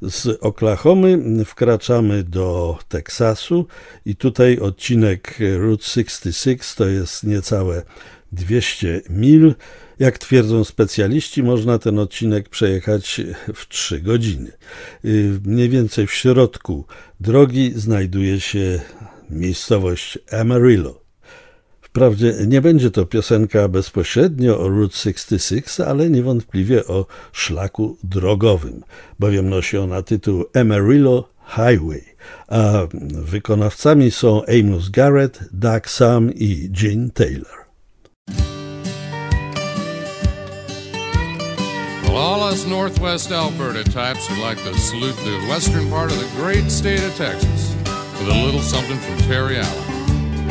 Z Oklahomy wkraczamy do Teksasu i tutaj odcinek Route 66 to jest niecałe 200 mil. Jak twierdzą specjaliści, można ten odcinek przejechać w 3 godziny. Mniej więcej w środku drogi znajduje się miejscowość Amarillo. Wprawdzie nie będzie to piosenka bezpośrednio o Route 66, ale niewątpliwie o szlaku drogowym, bowiem nosi ona tytuł Amarillo Highway, a wykonawcami są Amos Garrett, Doug Sahm i Gene Taylor. Well, all us Northwest Alberta types would like to salute the western part of the great state of Texas with a little something from Terry Allen.